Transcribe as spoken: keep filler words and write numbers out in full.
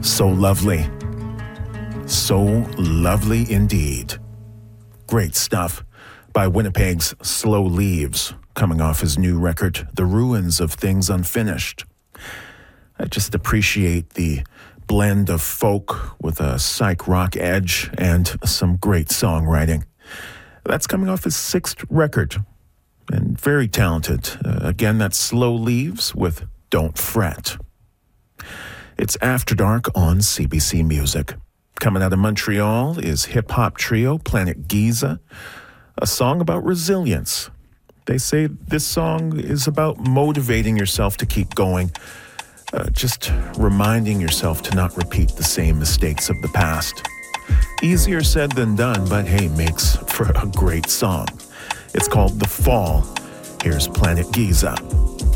So lovely. So lovely indeed. Great stuff by Winnipeg's Slow Leaves, coming off his new record, The Ruins of Things Unfinished. I just appreciate the blend of folk with a psych rock edge and some great songwriting. That's coming off his sixth record, and very talented. Uh, again, that's Slow Leaves with Don't Fret. It's After Dark on C B C Music. Coming out of Montreal is hip-hop trio Planet Giza, a song about resilience. They say this song is about motivating yourself to keep going, uh, just reminding yourself to not repeat the same mistakes of the past. Easier said than done, but hey, makes for a great song. It's called The Fall. Here's Planet Giza.